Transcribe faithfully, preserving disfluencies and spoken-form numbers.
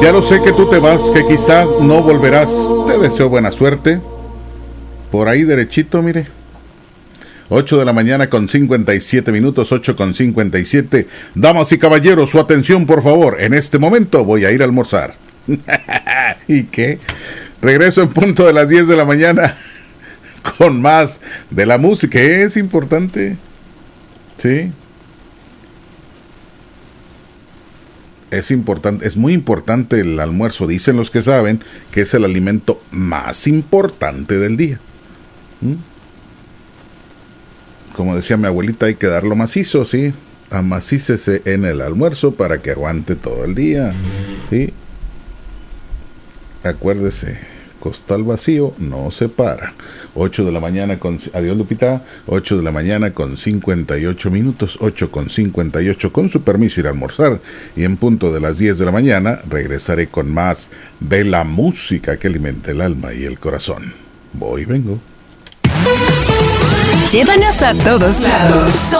Ya lo sé que tú te vas, que quizás no volverás. Te deseo buena suerte. Por ahí derechito, mire. ocho de la mañana con cincuenta y siete minutos, ocho con cincuenta y siete. Damas y caballeros, su atención por favor. En este momento voy a ir a almorzar. ¿Y qué? Regreso en punto de las diez de la mañana con más de la música. Es importante. Sí. Es importante, es muy importante el almuerzo. Dicen los que saben que es el alimento más importante del día. ¿Mm? Como decía mi abuelita, hay que darlo macizo, ¿sí? Amacícese en el almuerzo para que aguante todo el día, ¿sí? Acuérdese, costal vacío no se para. ocho de la mañana con... Adiós, Lupita. ocho de la mañana con cincuenta y ocho minutos, ocho con cincuenta y ocho. Con su permiso ir a almorzar. Y en punto de las diez de la mañana regresaré con más de la música que alimenta el alma y el corazón. Voy y vengo. Llévanos a todos lados.